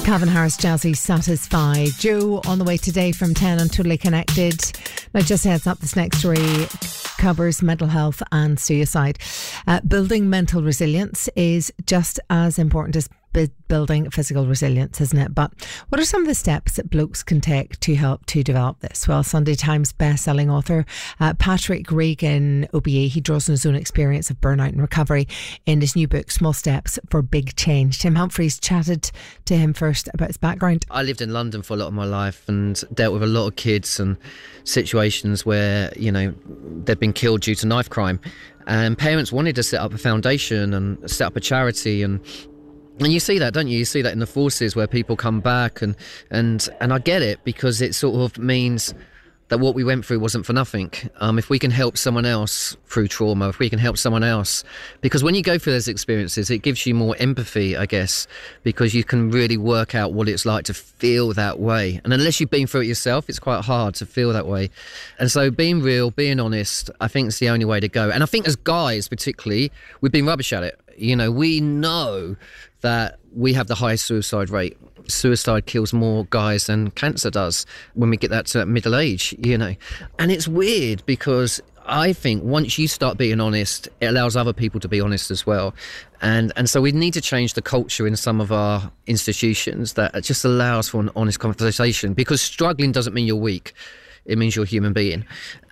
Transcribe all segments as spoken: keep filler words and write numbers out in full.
Calvin Harris, Jazzy, Satisfied. Joe on the way today from ten on Totally Connected. Now, just heads up, this next story covers mental health and suicide. Uh, building mental resilience is just as important as building physical resilience, isn't it? But what are some of the steps that blokes can take to help to develop this? Well, Sunday Times best-selling author uh, Patrick Regan, O B E, he draws on his own experience of burnout and recovery in his new book, Small Steps for Big Change. Tim Humphries chatted to him first about his background. I lived in London for a lot of my life and dealt with a lot of kids and situations where, you know, they'd been killed due to knife crime. And parents wanted to set up a foundation and set up a charity, and And you see that, don't you? You see that in the forces where people come back, and and and I get it, because it sort of means that what we went through wasn't for nothing. Um, if we can help someone else through trauma, if we can help someone else, because when you go through those experiences, it gives you more empathy, I guess, because you can really work out what it's like to feel that way. And unless you've been through it yourself, it's quite hard to feel that way. And so being real, being honest, I think is the only way to go. And I think as guys particularly, we've been rubbish at it. You know, we know that we have the highest suicide rate. Suicide kills more guys than cancer does when we get that to middle age, you know. And it's weird, because I think once you start being honest, it allows other people to be honest as well. And and so we need to change the culture in some of our institutions that just allows for an honest conversation, because struggling doesn't mean you're weak. It means you're a human being.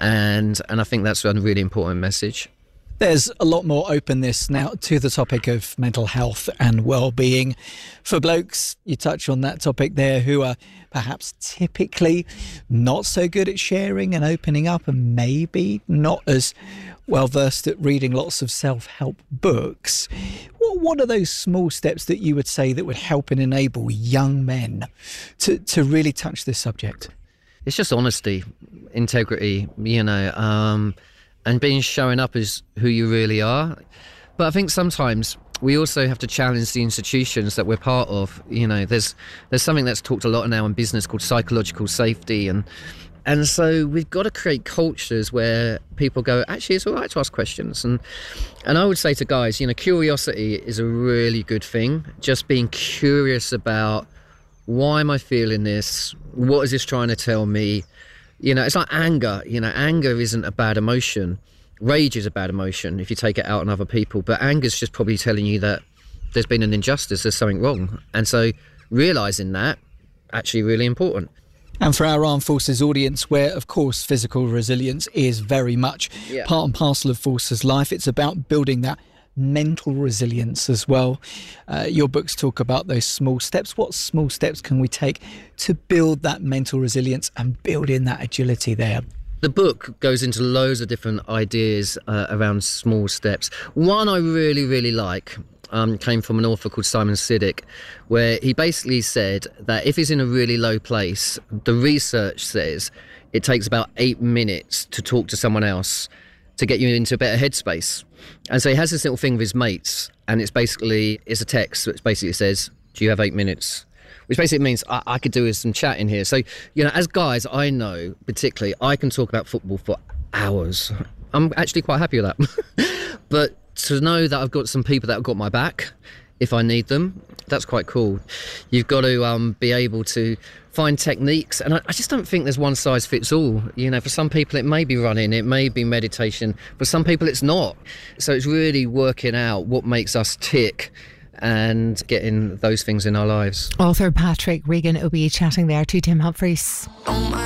And and I think that's a really important message. There's a lot more openness now to the topic of mental health and well-being. For blokes, you touch on that topic there, who are perhaps typically not so good at sharing and opening up, and maybe not as well-versed at reading lots of self-help books. What, what are those small steps that you would say that would help and enable young men to, to really touch this subject? It's just honesty, integrity, you know, um... and being showing up as who you really are. But I think sometimes we also have to challenge the institutions that we're part of. You know, there's there's something that's talked a lot now in business called psychological safety, and and so we've got to create cultures where people go, actually, it's all right to ask questions. And and I would say to guys, you know, curiosity is a really good thing. Just being curious about, why am I feeling this? What is this trying to tell me? You know, it's like anger. You know, anger isn't a bad emotion. Rage is a bad emotion if you take it out on other people. But anger's just probably telling you that there's been an injustice, there's something wrong. And so realising that, actually really important. And for our armed forces audience, where, of course, physical resilience is very much yeah. part and parcel of forces life, it's about building that mental resilience as well. Uh, your books talk about those small steps. What small steps can we take to build that mental resilience and build in that agility there? The book goes into loads of different ideas uh, around small steps. One I really, really like um, came from an author called Simon Sinek, where he basically said that if he's in a really low place, the research says it takes about eight minutes to talk to someone else to get you into a better headspace. And so he has this little thing with his mates, and it's basically, it's a text which basically says, do you have eight minutes? Which basically means I, I could do with some chat in here. So, you know, as guys, I know particularly, I can talk about football for hours. I'm actually quite happy with that. But to know that I've got some people that have got my back if I need them, that's quite cool. You've got to um, be able to find techniques, and I, I just don't think there's one size fits all. You know, for some people it may be running, it may be meditation, for some people it's not. So it's really working out what makes us tick and getting those things in our lives. Author Patrick Regan, O B E, chatting there to Tim Humphries.